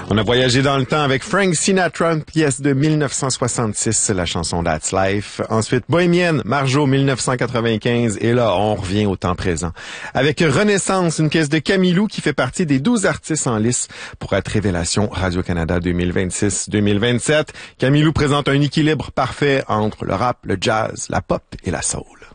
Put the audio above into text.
On a voyagé dans le temps avec Frank Sinatra, une pièce de 1966, la chanson That's Life. Ensuite, Bohémienne, Marjo, 1995. Et là, on revient au temps présent. Avec Renaissance, une pièce de Camilou qui fait partie des 12 artistes en lice pour être Révélation Radio-Canada 2026-2027. Camilou présente un équilibre parfait entre le rap, le jazz, la pop et la soul.